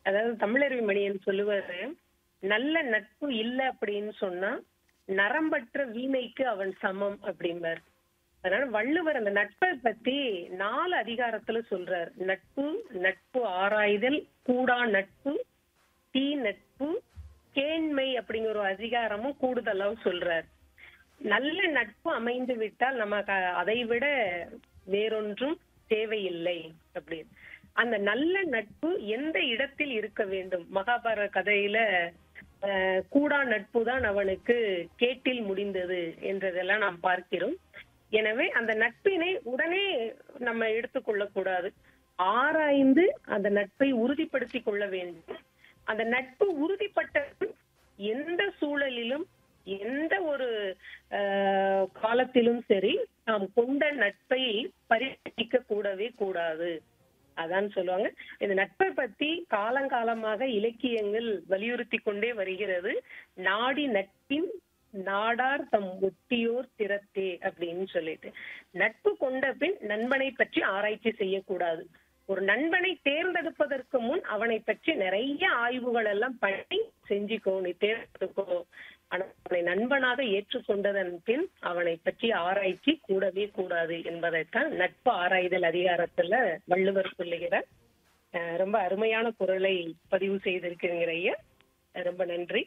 அதாவது தமிழருவி மணியன் சொல்லுவாரு, நல்ல நட்பு இல்ல அப்படின்னு சொன்னா நரம்பற்ற வீணைக்கு அவன் சமம் அப்படிம்பார். அதனால வள்ளுவர் அந்த நட்பை பத்தி 4 அதிகாரத்துல சொல்றார். நட்பு, நட்பு ஆராய்தல், கூடா நட்பு, தீ நட்பு, கேண்மை அப்படிங்கிற ஒரு அதிகாரமும் கூடுதலா சொல்றார். நல்ல நட்பு அமைந்து விட்டால் நமக்கு அதை விட வேறொன்றும் தேவையில்லை அப்படின்னு. அந்த நல்ல நட்பு எந்த இடத்தில் இருக்க வேண்டும்? மகாபாரத கதையில கூடா நட்பு தான் அவனுக்கு கேட்டில் முடிந்தது என்றதெல்லாம் நாம் பார்க்கிறோம். எனவே அந்த நட்பினை உடனே நம்ம எடுத்துக்கொள்ள கூடாது. ஆராய்ந்து அந்த நட்பை உறுதிப்படுத்தி கொள்ள வேண்டும். அந்த நட்பு உறுதிப்பட்ட எந்த சூழலிலும் எந்த ஒரு காலத்திலும் சரி நாம் கொண்ட நட்பை பரிசீலிக்க கூடவே கூடாது. அதான் சொல்லுவாங்க. இந்த நட்பை பத்தி காலங்காலமாக இலக்கியங்கள் வலியுறுத்தி கொண்டே வருகிறது. நாடி நட்பின் நாடார் தம் ஒட்டியோர் திறத்தே அப்படின்னு சொல்லிட்டு, நட்பு கொண்ட பின் நண்பனை பற்றி ஆராய்ச்சி செய்யக்கூடாது. ஒரு நண்பனை தேர்ந்தெடுப்பதற்கு முன் அவனை பற்றி நிறைய ஆய்வுகள் எல்லாம் பண்ணி செஞ்சுக்கோ, நீ தேர்ந்தெடுக்கோ. ஆனா அவனை நண்பனாக ஏற்றுக்கொண்டதன் பின் அவனை பற்றி ஆராய்ச்சி கூடவே கூடாது என்பதைத்தான் நட்பு ஆராய்தல் அதிகாரத்துல வள்ளுவர் சொல்லுகிறார். ரொம்ப அருமையான குரலை பதிவு செய்திருக்கிறீங்க ஐயா, ரொம்ப நன்றி.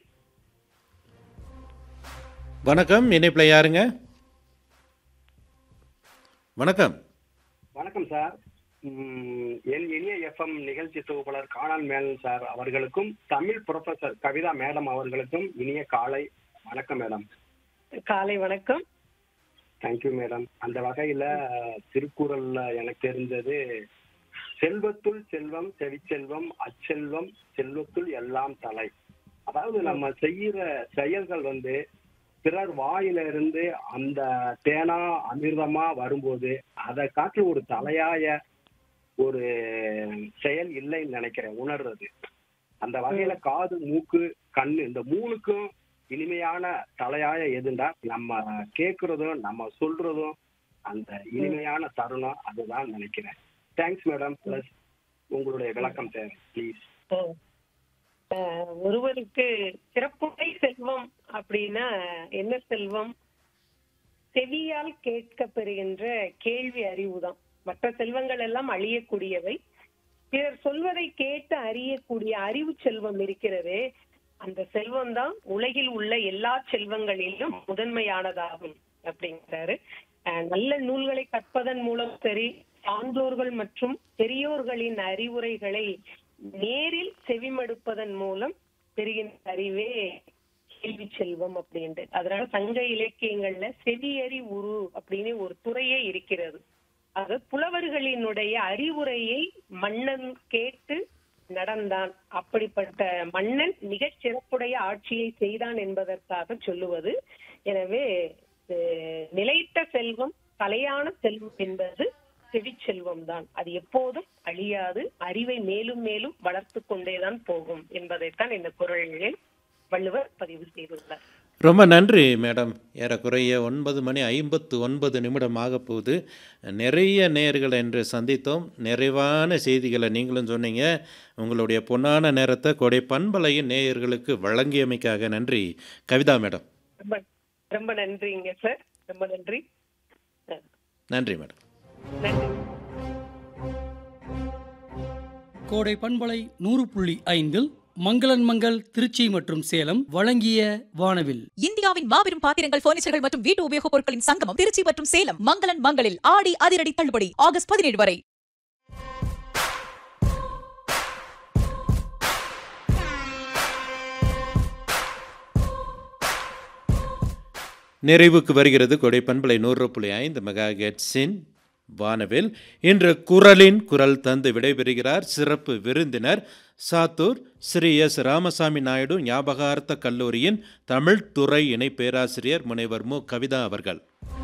வணக்கம், இணைப்பில் யாருங்க? வணக்கம். வணக்கம் சார். என் இனிய எஃப்எம் நிகழ்ச்சி தொகுப்பாளர் காணல் மேனன் சார் அவர்களுக்கும் தமிழ் புரொஃபசர் கவிதா மேடம் அவர்களுக்கும் இனிய காலை வணக்கம் மேடம். காலை வணக்கம். Thank you madam. அந்த வகையில திருக்குறள்ல எனக்கு தெரிஞ்சது, செல்வத்துள் செல்வம் செவிச்செல்வம் அச்செல்வம் செல்வத்துள் எல்லாம் தலை. அதாவது நம்ம செய்யற செயல்கள் பிறர் வாயில இருந்து அந்த தேனா அமிர்தமா வரும்போது அதை காட்டி ஒரு தலையாய ஒரு செயல் இல்லைன்னு நினைக்கிறேன், உணர்றது. அந்த வகையில காது, மூக்கு, கண்ணு இந்த 3க்கும் இனிமையான தலையாய எதுண்டா நம்ம கேட்கறதும் நம்ம சொல்றதும் அந்த இனிமையான தருணம், அதுதான் நினைக்கிறேன். Thanks madam. பிளஸ் உங்களுடைய விளக்கம் தேவை ப்ளீஸ். ஒருவருக்கு சிறப்புடை செல்வம் அப்படின்னா என்ன செல்வம்? செவியால் கேட்க பெறுகின்ற கேள்வி அறிவுதான். மற்ற செல்வங்கள் எல்லாம் அழியக்கூடியவை. பிறர் சொல்வதை கேட்டு அறியக்கூடிய அறிவு செல்வம் இருக்கிறதே, அந்த செல்வம் தான் உலகில் உள்ள எல்லா செல்வங்களிலும் முதன்மையானதாகும் அப்படிங்கிறாரு. நல்ல நூல்களை கற்பதன் மூலம் சரி, சான்றோர்கள் மற்றும் பெரியோர்களின் அறிவுரைகளை நேரில் செவிமடுப்பதன் மூலம் பெறுகின்ற அறிவே கேள்வி செல்வம் அப்படின்ட்டு. அதனால சங்க இலக்கியங்கள்ல செவியறி உரு அப்படின்னு ஒரு துறையே இருக்கிறது. அது புலவர்களினுடைய அறிவுரையை மன்னன் கேட்டு நடந்தான், அப்படிப்பட்ட மன்னன் மிக சிறப்புடைய ஆட்சியை செய்தான் என்பதற்காக சொல்லுவது. எனவே நிலைத்த செல்வம், தலையான செல்வம் என்பது செவிச்செல்வம் தான். அது எப்போதும் அழியாது, அறிவை மேலும் மேலும் வளர்த்து கொண்டேதான் போகும் என்பதைத்தான் இந்த குறளில் வள்ளுவர் பதிவு செய்துள்ளார். ரொம்ப நன்றி மேடம். ஏறக்குறைய 9:59 ஆக போகுது. நிறைய நேயர்களை என்று சந்தித்தோம். நிறைவான செய்திகளை நீங்களும் சொன்னீங்க. உங்களுடைய பொன்னான நேரத்தை கொடை பண்பலையின் நேயர்களுக்கு வழங்கியமைக்காக நன்றி கவிதா மேடம். ரொம்ப ரொம்ப நன்றிங்க சார், ரொம்ப நன்றி. நன்றி மேடம். நன்றி. கோடை பண்பலை 100.5 மங்களன் மங்கள் திருச்சி மற்றும் சேலம் வழங்கிய வானவில். இந்தியாவின் மாபெரும் பாத்திரங்கள், பர்னிச்சர்கள் மற்றும் வீட்டு உபயோகப் பொருட்களின் சங்கமம் திருச்சி மற்றும் சேலம். மங்களன் மங்களில் ஆடி அதிரடி தள்ளுபடி ஆகஸ்ட் 17 வரை. நிறைவுக்கு வருகிறது கோடை பண்பலை 100.5 மெகாஹெர்ட்ஸின் வானவில். இன்று குரலின் குரல் தந்து விடைபெறுகிறார் சிறப்பு விருந்தினர் சாத்தூர் ஸ்ரீ எஸ் ராமசாமி நாயுடு ஞாபகார்த்த கல்லூரியின் தமிழ் துறை இணை பேராசிரியர் முனைவர் மு கவிதா அவர்கள்.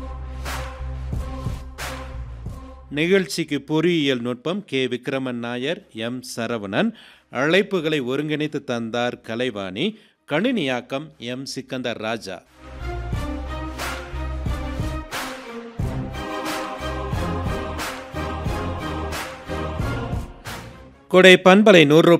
நிகழ்ச்சிக்கு பொறியியல் நுட்பம் கே விக்ரமன் நாயர், எம் சரவணன். அழைப்புகளை ஒருங்கிணைத்து தந்தார் கலைவாணி. கணினியாக்கம் எம் சிக்கந்தர் ராஜா. கோடை பண்பலை 100